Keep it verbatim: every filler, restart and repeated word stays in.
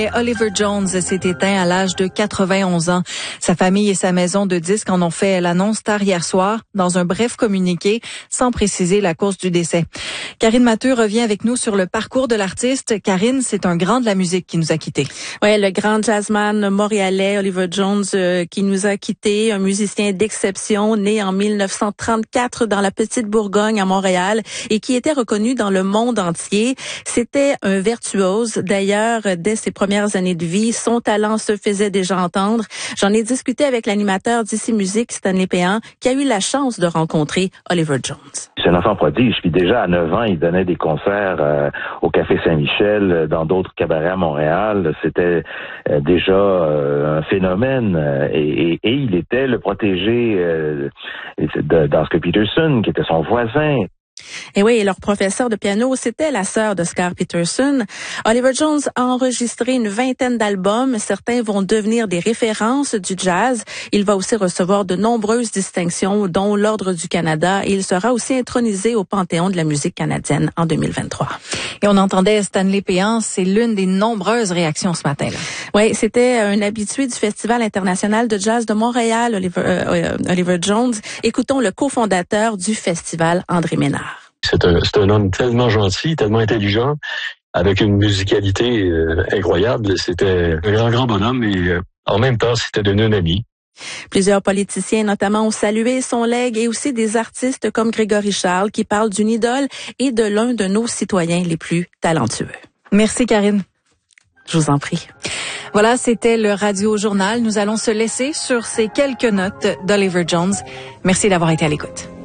Oliver Jones s'est éteint à l'âge de quatre-vingt-onze ans. Sa famille et sa maison de disques en ont fait l'annonce tard hier soir dans un bref communiqué sans préciser la cause du décès. Karine Matteux revient avec nous sur le parcours de l'artiste. Karine, c'est un grand de la musique qui nous a quittés. Ouais, le grand jazzman montréalais Oliver Jones euh, qui nous a quittés, un musicien d'exception né en mille neuf cent trente-quatre dans la petite Bourgogne à Montréal et qui était reconnu dans le monde entier. C'était un virtuose. D'ailleurs, dès ses premières années de vie, son talent se faisait déjà entendre. J'en ai discuté avec l'animateur d'Ici Musique, Stanley Péan, qui a eu la chance de rencontrer Oliver Jones. C'est un enfant prodige, puis déjà à neuf ans, il donnait des concerts euh, au Café Saint-Michel, dans d'autres cabarets à Montréal. C'était euh, déjà euh, un phénomène, euh, et, et, et il était le protégé euh, d'Oscar Peterson, qui était son voisin. Et oui, leur professeur de piano, c'était la sœur d'Oscar Peterson. Oliver Jones a enregistré une vingtaine d'albums. Certains vont devenir des références du jazz. Il va aussi recevoir de nombreuses distinctions, dont l'Ordre du Canada. Et il sera aussi intronisé au Panthéon de la musique canadienne en deux mille vingt-trois. Et on entendait Stanley Péan, c'est l'une des nombreuses réactions ce matin-là. Oui, c'était un habitué du Festival international de jazz de Montréal, Oliver, euh, Oliver Jones. Écoutons le cofondateur du festival, André Ménard. C'est un, c'est un homme tellement gentil, tellement intelligent, avec une musicalité euh, incroyable. C'était un grand, grand bonhomme et euh, en même temps, c'était devenu un ami. Plusieurs politiciens, notamment, ont salué son legs et aussi des artistes comme Grégory Charles qui parlent d'une idole et de l'un de nos citoyens les plus talentueux. Merci, Karine. Je vous en prie. Voilà, c'était le Radio Journal. Nous allons se laisser sur ces quelques notes d'Oliver Jones. Merci d'avoir été à l'écoute.